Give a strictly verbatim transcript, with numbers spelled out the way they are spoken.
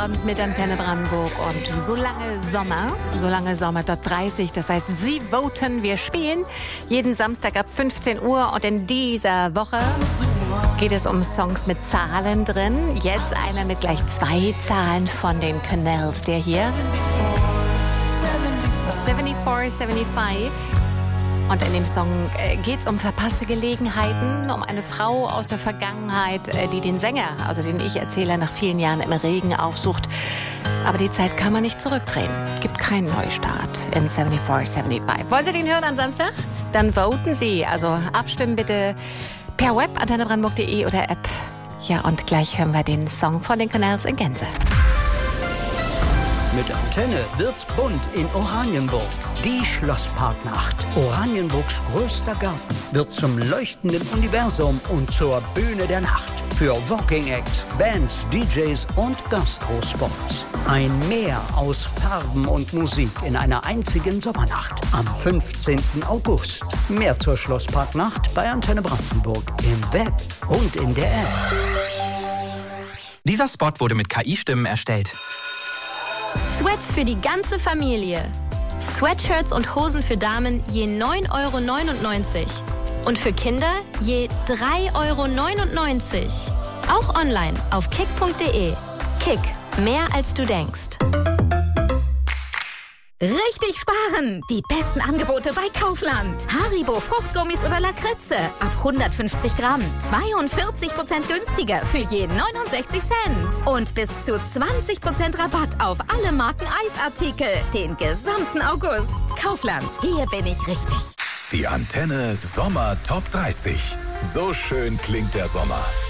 Feierabend mit Antenne Brandenburg und so lange Sommer, so lange Sommer Top dreißig, das heißt, Sie voten, wir spielen jeden Samstag ab fünfzehn Uhr und in dieser Woche geht es um Songs mit Zahlen drin. Jetzt einer mit gleich zwei Zahlen von den Canals, der hier vierundsiebzig fünfundsiebzig. Und in dem Song äh, geht es um verpasste Gelegenheiten, um eine Frau aus der Vergangenheit, äh, die den Sänger, also den Ich-Erzähler, nach vielen Jahren im Regen aufsucht. Aber die Zeit kann man nicht zurückdrehen. Es gibt keinen Neustart in vierundsiebzig fünfundsiebzig. Wollen Sie den hören am Samstag? Dann voten Sie. Also abstimmen bitte per Web, antenne brandenburg punkt de oder App. Ja, und gleich hören wir den Song von den Canals in Gänze. Mit Antenne wird's bunt in Oranienburg. Die Schlossparknacht. Oranienburgs größter Garten wird zum leuchtenden Universum und zur Bühne der Nacht. Für Walking Acts, Bands, D Js und Gastrospots. Ein Meer aus Farben und Musik in einer einzigen Sommernacht. Am fünfzehnten August. Mehr zur Schlossparknacht bei Antenne Brandenburg im Web und in der App. Dieser Spot wurde mit K I-Stimmen erstellt. Sweats für die ganze Familie. Sweatshirts und Hosen für Damen je neun Euro neunundneunzig. Und für Kinder je drei Euro neunundneunzig. Auch online auf kick punkt de. Kick, mehr als du denkst. Richtig sparen! Die besten Angebote bei Kaufland. Haribo Fruchtgummis oder Lakritze. Ab hundertfünfzig Gramm. zweiundvierzig Prozent günstiger für je neunundsechzig Cent. Und bis zu zwanzig Prozent Rabatt auf alle Marken Eisartikel. Den gesamten August. Kaufland. Hier bin ich richtig. Die Antenne Sommer Top dreißig. So schön klingt der Sommer.